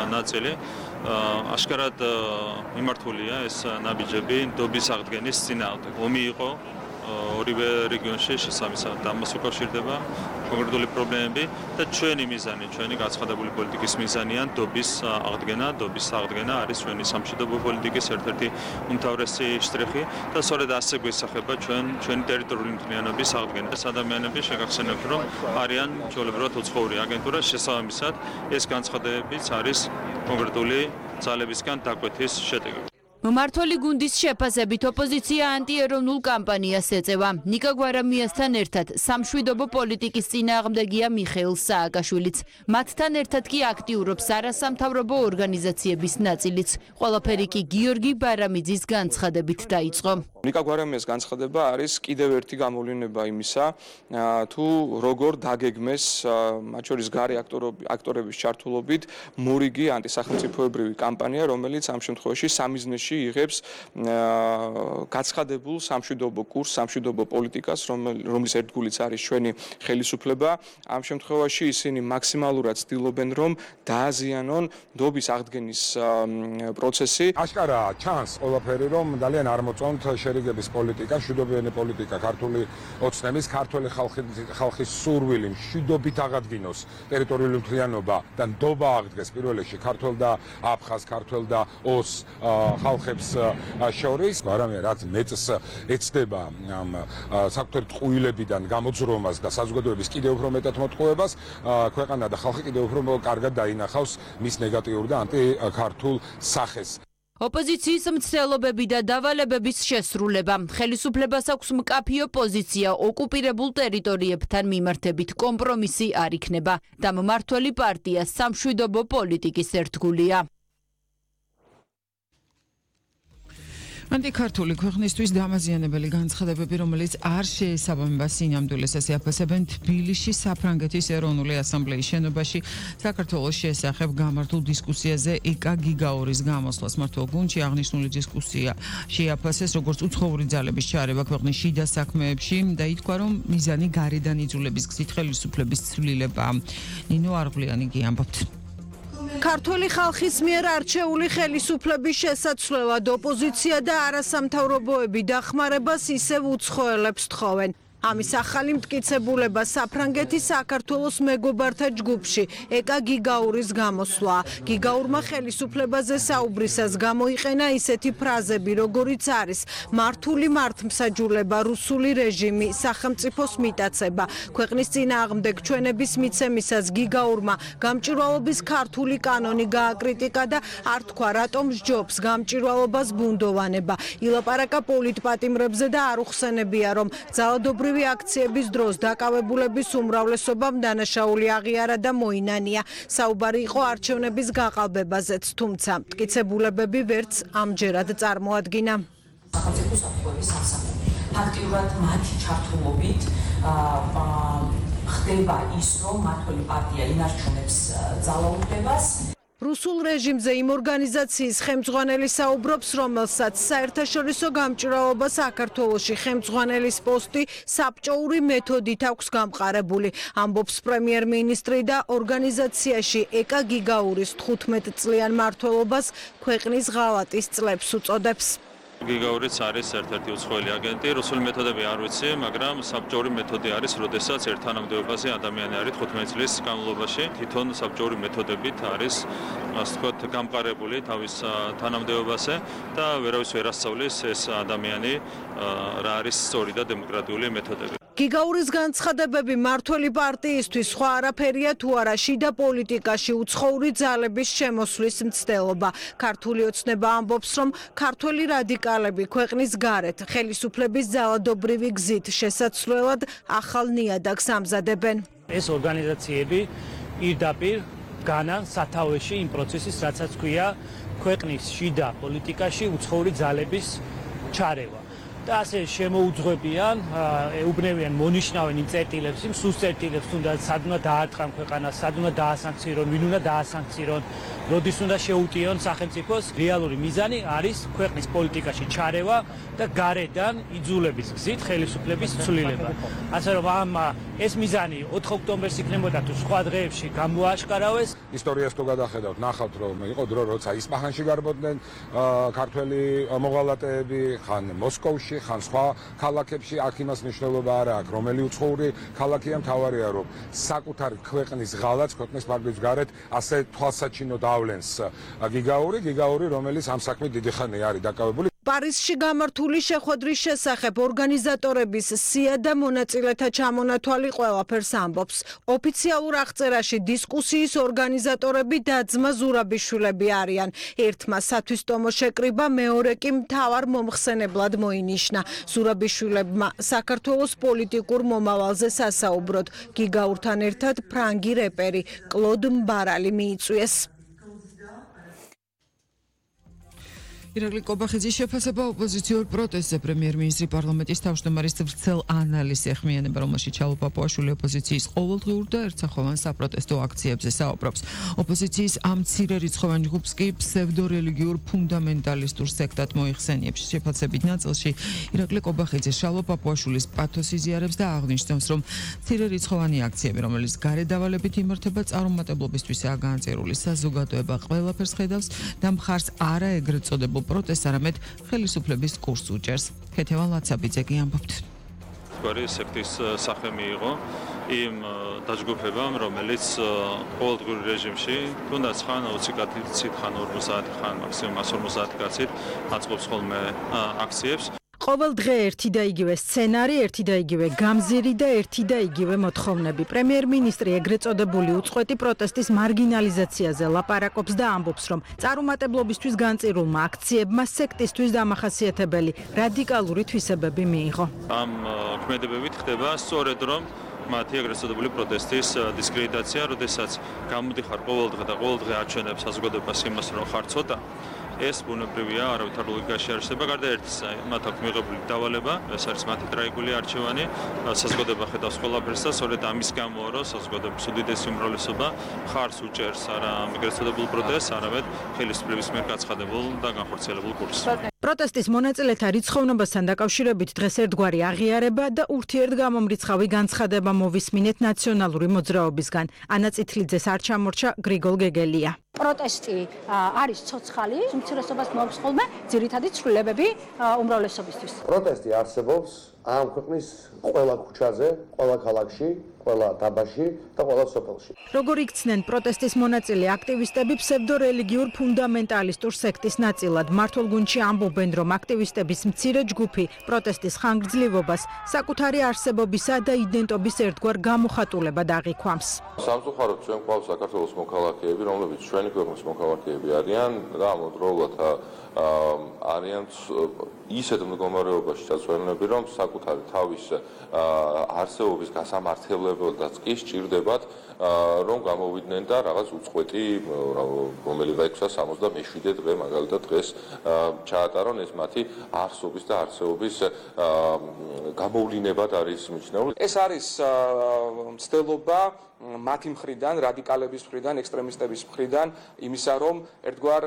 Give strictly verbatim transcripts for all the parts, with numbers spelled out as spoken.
ნაწილი აშკარად მიმართულია ეს ნაბიჯები ნდობის აღდგენის წინააღმდეგ. ომი იყო ორივე რეგიონში შესაბამისად ამას უკავშირდება კონკრეტული პრობლემები და ჩვენი მიზანი, ჩვენი გაცხადებული პოლიტიკის მიზანია ნდობის აღდგენა, ნდობის აღდგენა არის ჩვენი სამშვიდობო პოლიტიკის ერთ-ერთი უმთავრესი შტრიხი და სწორედ ასე გვესახება ჩვენ ჩვენი ტერიტორიული მთლიანობის აღდგენა. ეს ადამიანები შეგახსენებთ, რომ არიან ჩვეულებრივად უცხოური აგენტურა, შესაბამისად ეს განცხადებებიც არის კონკრეტული ძალებისგან დაკვეთის შედეგი. მმართველი გუნდის შეფასებით ოპოზიცია ანტიეროვნულ კამპანიას ეწევა. ნიკა გვარამიასთან ერთად სამშვიდობო პოლიტიკის წინააღმდეგია მიხეილ სააკაშვილიც. მათთან ერთად კი აქტიურობს არასამთავრობო ორგანიზაციების ნაწილიც. ყველაფერი კი გიორგი ბარამიძის განცხადებით დაიწყო. ნიკა გვარამიას განცხადება არის კიდევ ერთი გამოვლინება იმისა, თუ როგორ დაგეგმეს მათ შორის გარე აქტორების ჩართულობით მორიგი ანტისახელმწიფოებრივი კამპანია, რომელიც ამ შემთხვევაში სამიზნეში იღებს გაცხადებულ სამშვიდობო კურსს, სამშვიდობო პოლიტიკას, რომლის ერთგულიც არის ჩვენი ხელისუფლება. ამ შემთხვევაში ისინი მაქსიმალურად ცდილობენ, რომ დააზიანონ ნდობის აღდგენის პროცესი. აშკარაა ჩანს ყველაფერი, რომ ძალიან არ მოწონთ შერიგების პოლიტიკა, მშვიდობიანი პოლიტიკა, ქართული ოცნების, ქართული ხალხის სურვილი მშვიდობით აღადგინოს ტერიტორიული მთლიანობა და ნდობა აღდგეს პირველ რიგში ქართულ და აფხაზ, ქართულ და ოს ხალხებს შორის. გვარამია რაც მეწს ეცდება ამ საკუთარი ტყუილებიდან გამოძრომას და საზოგადოების კიდევ უფრო მეტად მოტყუებას, ქვეყანა და ხალხი კიდევ უფრო კარგად დაინახავს მის ნეგატიურ და ანტიქართულ სახეს. ოპოზიციის მცდელობები და დავალებების შესრულება. ხელისუფლებას აქვს მკაფიო პოზიცია ოკუპირებულ ტერიტორიებთან მიმართებით კომპრომისი არ იქნება და მმართველი პარტია სამშვიდობო პოლიტიკის ერთგულია. ანტიქართული ქვეყნისთვის დამაზიანებელი განცხადებები, რომელიც არ შეესაბამება სინამდვილეს, ასე აფასებენ თბილისში საფრანგეთის ეროვნული ასამბლეის შენობაში საქართველოს შესახებ გამართულ დისკუსიაზე ეკა გიგაურის გამოსვლას. მართლ გუნდში აღნიშნული დისკუსია შეაფასეს როგორც უცხოური ძალების ჩარევა ქვეყნის შიდა საქმეებში და ითქვა, რომ მიზანი გარედან იძულების გზით ხელისუფლების ცვლილება. ნინო არღვლიანი კი ამბობთ. ქართული ხალხის მიერ არჩეული ხელისუფლების შესაცვლელად ოპოზიცია და არასამთავრობოები დახმარებას ისევ უცხოელებს თხოვენ. ამის ახალი მტკიცებულება საფრანგეთის საქართველოს მეგობართა ჯგუფში ეკა გიგაურის გამოსვლა. გიგაურმა ხელისუფლებაზე საუბრისას გამოიყენა ისეთი ფრაზები, როგორიც არის მართული მართლმსაჯულება, რუსული რეჟიმი, სახელმწიფოს მიტაცება. ქვეყნის წინააღმდეგ ჩვენების მიცემისას გიგაურმა გამჭვირვალობის ქართული კანონი გააკრიტიკა და არ თქვა, რატომ სჯობს გამჭვირვალობას ბუნდოვანება. ილაპარაკა პოლიტპატიმრებზე და არ უხსენებია, რომ ძალადობრივი აქციების დროს დაკავებულების უმრავლესობამ დანაშაული აღიარა და მოინანია. საუბარი იყო არჩევნების გაყალბებაზეც, თუმცა მტკიცებულებები ვერც ამჯერად წარმოადგინა. სახელმწიფოს აქტივობის ასამბლეა. ფაქტიურად მათი ჩართულობით ხდება ის, რომ მმართველი პარტია ინარჩუნებს ძალაუფლებას. რუსულ რეჟიმზე იმ ორგანიზაციის ხელმძღვანელი საუბრობს, რომელსაც საერთაშორისო გამჭვირვალობა საქართველოში ხელმძღვანელის პოსტი საბჭოური მეთოდით აქვს გამყარებული. ამბობს პრემიერ-მინისტრი და ორგანიზაციაში ეკა გიგაურის თხუთმეტ წლიან მმართველობას ქვეყნის ღალატის წლებს უწოდებს. გიგაურიც არის ერთ-ერთი უცხოელი აგენტი. რუსული მეთოდები არ ვიცი, მაგრამ საბჭოური მეთოდი არის, როდესაც ერთ თანამდებობაზე ადამიანი არის თხუთმეტ წლის განმავლობაში. თვითონ საბჭოური მეთოდებით არის, ასე ვთქვათ, გამყარებული თავის თანამდებობაზე და ვერავის ვერ ასწავლის ეს ადამიანი რა არის სწორი და დემოკრატიული მეთოდები. გიგაურის განცხადებები მმართველი პარტიისთვის სხვა არაფერია თუ არა შიდა პოლიტიკაში უცხოური ძალების შემოსვლის მცდელობა. ქართული ოცნება ამბობს, რომ ქართველი რადიკალები ქვეყნის გარეთ ხელისუფლების ძალადობრივი გზით შესაცვლელად ახალ ნიადაგს ამზადებენ. ეს ორგანიზაციები პირდაპირ განან სათავეში იმ პროცესის, რაცაც ქვია ქვეყნის შიდა პოლიტიკაში უცხოური ძალების ჩარევა. და ასე შემოუძღვებიან, ეუბნევიან, მონიშნავენ იმ წერტილებს, იმ სუსწერტილებს, თუნდაც სად უნდა დაარტყან ქვეყანა, სად უნდა დაასანქცირონ, ვინ უნდა დაასანქცირონ როდის უნდა შეუტიონ სახელმწიფოს რეალური მიზანი არის ქვეყნის პოლიტიკაში ჩარევა და გარედან იძულების გზით ხელისუფლების ცვლილება. ასე რომ ამ ეს მიზანი ოთხ ოქტომბერს იქნებოდა თუ სხვა დღეებში გამოაშკარავეს. ისტორიას თუ გადახედავთ, ნახავთ რომ იყო დრო, როცა ისპაჰანში გარბოდნენ ქართველი მოღალატეები, ხან მოსკოვში, ხან სხვა ქალაქებში, აქ იმას მნიშვნელობა არ აქვს, რომელი უცხოური ქალაქია, მთავარია რომ საკუთარი ქვეყნის ღალატს ქვეყნის ფარგლებს გარეთ ასე თვალსაჩინო დავლენს გიგაური, გიგაური, რომელიც ამ საქმით დიდი ხანი არის დაკავებული. პარიზში გამართული შეხვედრის შესახებ ორგანიზატორების სია და მონაწილეთა ჩამონათვალი ყველაფერს ამბობს. ოფიციალურ აღწერაში დისკუსიის ორგანიზატორები დაძმა ზურაბიშვილები არიან. ერთმა სათვისტომო შეკრიბა, მეორე კი მთავარ მომხსენებლად მოინიშნა. ზურაბიშვილებმა საქართველოს პოლიტიკურ მომავალზე სასაუბროდ გიგაურთან ერთად ფრანგი რეპერი კლოდ მბარალი მიიწვიეს. ირაკლი კობახიძის შეფასება ოპოზიციურ პროტესტზე პრემიერ-მინისტრი პარლამენტის თავმჯდომარის ვრცელ ანალიზს ეხმიანება, რომელშიც ჩალო პაპუაშვილი ოპოზიციის ყოველდღიურ და ერთსახოვან საპროტესტო აქციებზე საუბრობს. ოპოზიციის ამ მცირე რიცხოვან ჯგუფს კი ფსევდორელიგიურ ფუნდამენტალისტურ სექტად მოიხსენიებს. შეფასებით ნაწილში ირაკლი კობახიძე შალო პაპუაშვილის პათოს იზიარებს და აღნიშნავს, რომ მცირე რიცხოვანი აქციები, რომელიც გარედავალებით იმართება, წარუმატებლობისთვისაა განწირული. საზოგადოება ყველაფერს ხედავს და მხარს არა ეგრეთ წოდებულ პროტესტს, არამედ ხელისუფლების კურსს უჭერს. ქეთევან ლაცაბიძე კი ამბობთ. გვარი სექტის სახე მიიღო იმ დაჯგუფებამ, რომელიც ყოველდღიურ რეჟიმში, თუნდაც ხან ოცი კაცით, ხან ორმოცი საათი, ხან მაქსიმუმ ას ორმოცი კაცით აწყობს ხოლმე აქციებს. ყოველ დღე ერთი და იგივე სცენარი, ერთი და იგივე გამზირი და ერთი და იგივე მოთხოვნები. პრემიერ-მინისტრი ეგრეთ წოდებული უწყვეტი პროტესტის მარგინალიზაციაზე ლაპარაკობს და ამბობს, რომ წარუმატებლობისთვის განწირულმა აქციებმა სექტისთვის დამახასიათებელი რადიკალური თვისებები მიიღო. ამ ქმედებებით ხდება სწორედ რომ მათი ეგრეთ წოდებული პროტესტის დისკრედიტაცია, როდესაც გამოდიხარ ყოველდღე და ყოველდღე აჩვენებს საზოგადოებას იმას, რომ ხარ ცოტა. ეს ბუნებრივია, არავითარ ლოგიკაში არ არსებობა, გარდა ერთისა, მათ აქვს მიღებული დავალება, ეს არის მათი ტრაიგული არჩევანი, საზოგადოება ხედავს ყველაფერს და სწორედ ამის გამო, რომ საზოგადოების უდიდესი უმრავლესობა ხარს უჭერს არა ეგრეთ წოდებულ პროტესტს, არამედ ხელისუფლების მიერ გაცხადებულ და განხორციელებულ კურსს. პროტესტის მონაწილეთა რიცხოვნობასთან დაკავშირებით დღეს ერთგვარი აღიარება და ურთიერთგამომრიცხავი განცხადება მოვისმინეთ ნაციონალური მოძრაობისგან. ანა წითლიძეს არ ჩამორჩა გრიგოლ გეგელია. პროტესტი არის ცოცხალი, უმცირესობას მოაქვს ხოლმე ძირითადი ცვლილებები უმრავლესობისთვის. პროტესტი არსებობს ამ ქვეყნის ყველა ქუჩაზე, ყველა ქალაქში, ყველა დაბაში და ყველა სოფელში. როგორ იქცნენ პროტესტის მონაწილე აქტივისტები ფსევდორელიგიურ ფუნდამენტალისტურ სექტის ნაწილად. მართლგუნდში ამბობენ, რომ აქტივისტების მცირე ჯგუფი პროტესტის ხანგრძლივობას საკუთარი არსებობისა და იდენტობის ერთგვარ გამოხატულებად აღიქვამს. სამწუხაროდ ჩვენ გვყავს საქართველოს მოქალაქეები, რომლებიც ჩვენი ქვეყნის მოქალაქეები არიან და ამავდროულად არიან ისეთ მდგომარეობაში წაწვენები, რომ საკუთარი თავის არსებობის გასამართლებელადაც კი სჭირდებათ, რომ გამოვიდნენ და რაღაც უწყვეტი, რომელიღა ექვსი ას სამოცდამეშვიდე დღე მაგალითად დღეს ჩაატარონ, ეს მათი არსობის და არსებობის გამოვლინებად არის მიჩნეული. ეს არის მცდელობა მათი მხრიდან, რადიკალების მხრიდან, ექსტრემისტების მხრიდან, იმისა, რომ ერთგვარ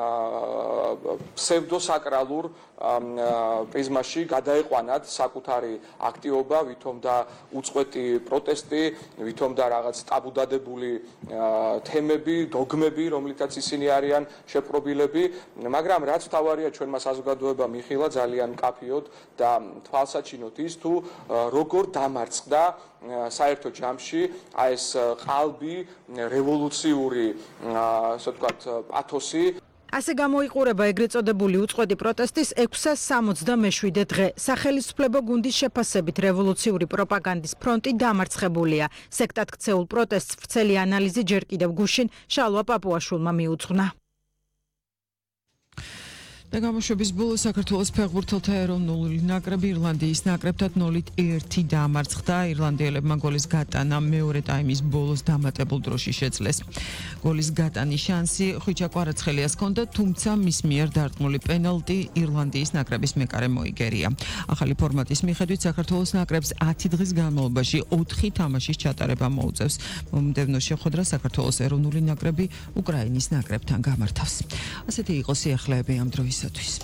ფსევდოსაკრალურ პრიზმაში გადაეყვანათ საკუთარი აქტივობა, ვითომ და უწყვეტი პროტესტი, ვითომ და რაღაც ტაბუდადებული თემები, დოგმები, რომლითაც ისინი არიან შეპყრობილები, მაგრამ რაც თავარია ჩვენმა საზოგადოებამ მიხილა ძალიან მკაფიოდ და თვალსაჩინოდ ის თუ როგორ დამარცხდა საერთო ჯამში აი ეს ყალბი რევოლუციური ასე ვთქვათ პათოსი. ასე გამოიყურება ეგრეთ წოდებული უწყვეტი პროტესტის ექვსი ას სამოცდამეშვიდე დღე. სახელისუფლებო გუნდის შეფასებით რევოლუციური პროპაგანდის ფრონტი დამარცხებულია. სექტად ქცეულ პროტესტს ვრცელი ანალიზი ჯერ კიდევ გუშინ შალვა პაპუაშვილმა მიუძღვნა. და გამოშვების ბოლოს საქართველოს ფეხბურთელთა ეროვნული ნაკრები ირლანდიის ნაკრებთან ნოლით ერთი დაამარცხდა. ირლანდიელებმა გოლის გატანა მეორე ტაიმის ბოლოს დამატებულ დროში შეძლეს. გოლის გატანის შანსი ხვიჩა კვარაცხელიას ჰქონდა, თუმცა მის მიერ დარტყმული პენალტი ირლანდიის ნაკრების მეკარე მოიგერია. ახალი ფორმატის მიხედვით საქართველოს ნაკრებს ათი დღის განმავლობაში ოთხი თამაშის ჩატარება მოუწევს. მომდევნო შეხვედრა საქართველოს ეროვნული ნაკრები უკრაინის ნაკრებთან გამართავს. ასეთი იყო სიახლეები ამ დროისათვის.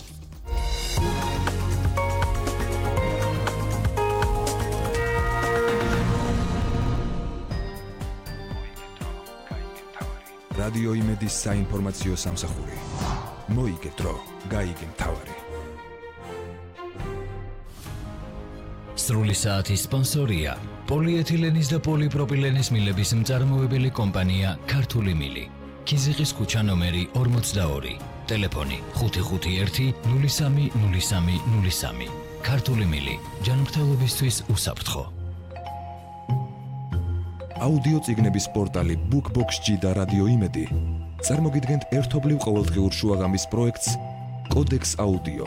რადიო იმედის საინფორმაციო სამსახური. მოიგეთ დრო, გაიგე მთავარი. სრული საათის სპონსორია პოლიეთილენის და პოლიპროპილენის მილების მწარმოებელი კომპანია ქართული მილი. ქიზიყის ქუჩა ნომერი ორმოცდაორი. ტელეფონი ხუთი ხუთი ერთი ნული სამი ნული სამი ნული სამი. ქართული მილი ჯანმრთელობისთვის უსაფრთხო. აუდიო წიგნების პორტალი BookBox-G და რადიო იმედი წარმოგიდგენთ ერთობლივ ყოველდღიურ შუაღამის პროექტს კოდექს აუდიო.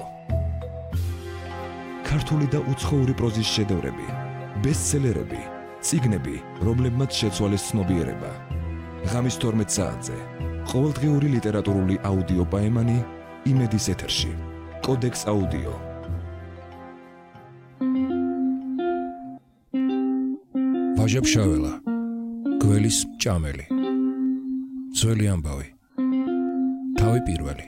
ქართული და უცხოური პროზის შედევრები, ბესტსელერები, წიგნები, რომლებმაც შეცვალეს ცნობიერება. ღამის თორმეტ საათზე ყოველდღიური ლიტერატურული აუდიო პაემანი იმედის ეთერში. კოდექს აუდიო. ვაჟა-ფშაველა, გველის ჭამელი, ძველი ამბავი, თავი პირველი.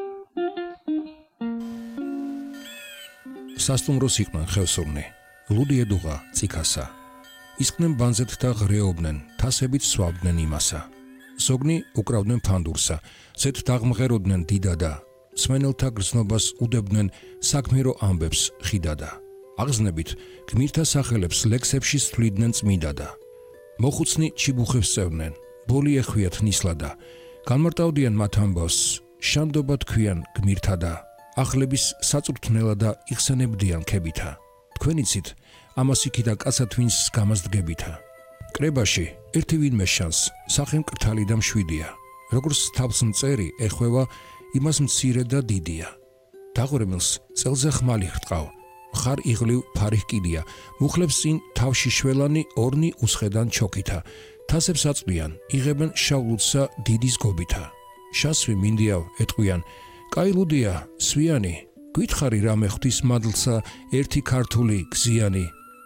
სასტუმროს იყვნენ ხევსურნი, ლუდი ედუღა წიქასა. ისხდნენ ბანზეთ და ღრეობდნენ, თასებით სვავდნენ იმასა. ზოგნი უკრავდნენ ფანდურსა, ზეთ დაღმღეროდნენ დიდადა. სმენელთა გრძნობას უდებდნენ საქმერო ამბებს ხიდადა. აღზნებით გმირთა სახელებს ლექსებში თვლიდნენ წმიდადა. მოხუცნი ჩიბუხებს წევდნენ, ბოლი ეხვიათ ნისლადა. განმარტავდიან მათ ამბავს, შანდობა თქვიან გმირთადა. აღლების საწვრთნელა და იხსენებდიან ქებითა. თქვენიცით ამას იქიდა კაცად ვინს გამასდგებითა. კრებაში ერთი ვინმე შანს, სახე მკრთალი და მშვიდია. როგორც თავს მწერი ეხვევა, იმას მცირე და დიდია. დაღვრემილს წელზე ხმალი ხრტყავ, მხარ იღლივ ფარი ჰკიდია. მუხლებს წინ თავში შველანი ორნი უსხედან ჩოქითა. თასებს აწვიან, იღებენ შავლუცსა დიდის გობითა. შასვი მინდიავ ეტყვიან, კაი ლუდია, სვიანი, გითხარი რამე ღვთის მადლსა ერთი ქართული გზიანი.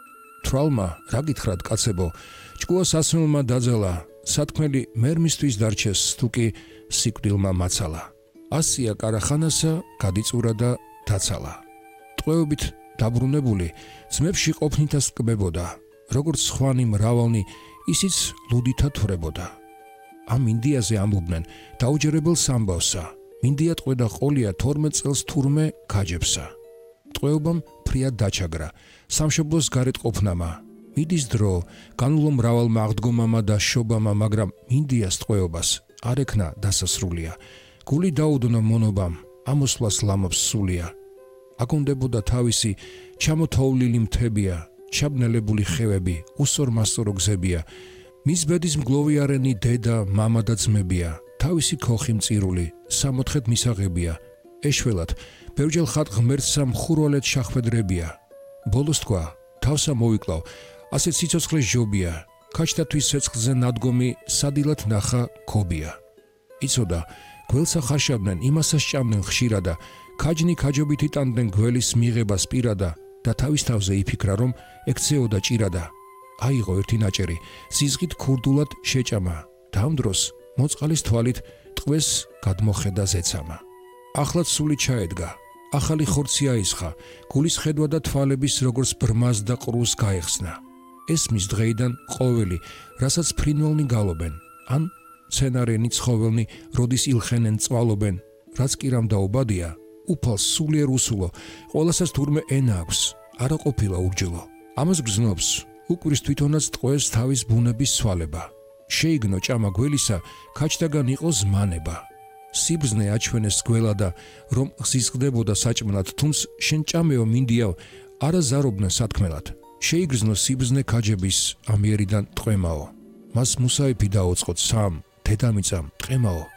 თრალმა რა გითხრათ კაცებო, ჭკუა სასმელმა დაძალა, სათქმელი მერმისთვის დარჩეს თუკი სიკვდილმა მაცალა. ასია კარახანასა გადიწურა და დაცალა. ტყვეობით დაბრუნებული ძმებში ყოფნითას კბებოდა, როგორც ხვანი მრავალნი ისიც ლუდითა თვრებოდა. ამ ინდიაზე ამბობდნენ დაუჯერებელ სამბავსა, მინდია ტყვე და ყოლია თორმეტ წელს თურმე გაჯებსა. ტყვეობამ ფრიად დაჩაგრა, სამშობლოს გარეთ ყოფნამა. მიდის დრო, განულო მრავალმა აღდგომამა და შობამა, მაგრამ მინდიას ტყვეობას არ ექნა დასასრულია. გული დაუდნა მონობამ, ამოსვლას ლამობს სულია. აკონდებოდა თავისი ჩამოთოვლილი მთებია, ჩაბნელებული ხევები, უსორმასწორო გზებია. მის ბედის მგლოვიარენი დედა, მამა და ძმებია. თავისი ქოხი მწირული, სამოთხედ მისაღებია. ეშველად, ბევრჯერ ხატ ღმერთსა მხურვალედ შახვედრებია. ბოლოს თქვა, თავსა მოვიკლავ, ასეთ სიცოცხლე ჟობია. ქაჩთათვის ცეცხლზე ნადგომი სადილად ნახა ქობია. იცოდა, გველსა ხარშავდნენ, იმასა სჭამდნენ ხშირადა. ქაჯნი ქაჯობით იტანდნენ გველის მიღებას პირადა და თავის თავზე იფიქრა, რომ ექცეოდა ჭირადა. აიღო ერთი ნაჭერი, სიზღით ქურდულად შეჭამა. ამ დროს მოწყალის თვალით ტყვეს გადმოხედა ზეცამა. ახლაც სული ჩაედგა, ახალი ხორცი აისხა, გულის ხედვა და თვალების როგორც ბრმას და ყრუს გაეხსნა. ესმის დღეიდან ყოველი, რასაც ფრინველნი გალობენ, ან მცენარენი ცხოველნი როდის ილხენენ წვალობენ, რაც კი რამ დაობადია, უფალს სულიერ უსულო, ყველასაც თურმე ენა აქვს, არა ყოფილა ურჯელო. ამას გრძნობს, უკვრის თვითონაც ტყვეს თავის ბუნების სვალება. შეიგნო ჭამა გველისა, ქაჩთაგან იყო ზმანება. სიბრძნე აჩვენეს გველა და რომ ზიზღდებოდა საჭმელად, თუმც შენ ჭამეო მინდიავ, არა ზარობდნენ სათქმელად. შეიგრძნო სიბრძნე ქაჯების ამიერიდან ტყვემაო. მას მუსაიფი დაოწყოთ სამ, დედამიწამ ტყემაო.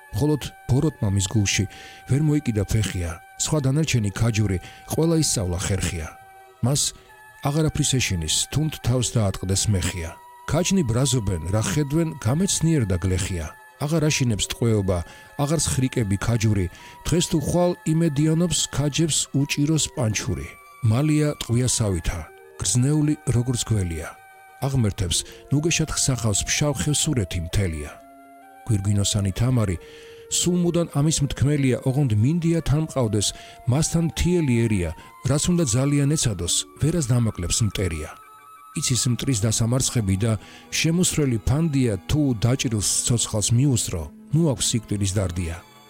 მხოლოდ ბოროტმა მის გულში ვერ მოიკიდა ფეხია, სხვა დანარჩენი ქაჯური ყველა ისწავლა ხერხია. მას აღარაფრის ეშინის, თუნდ თავს დაატყდეს მეხია. ქაჯნი ბრაზობენ, რა ხედვენ, გამეცნიერ და გლეხია. აღარ აშინებს ტყვეობა, აღარ სხრიკები ქაჯური, დღეს თუ ხვალ იმედიანობს ქაჯებს უჭიროს პანჩური. მალია ტყვია სავითა, გრძნეული როგორც გველია. აღმერთებს ნუგეშად ხსახავს ფშავ ხევსურეთი მთელია. გვირგვინოსანი თამარი სულ მუდან ამის მთქმელია, ოღონდ მინდია თან მყავდეს, მასთან მთიელი ერია, რაც უნდა ძალიან ეცადოს, ვერას დამაკლებს მტერია. იცის მტრის დასამარცხები და შემოსრელი ფანდია, თუ დაჭრილს ცოცხალს მიუსწრო, ნუ აქვს სიკვდილის დარდია.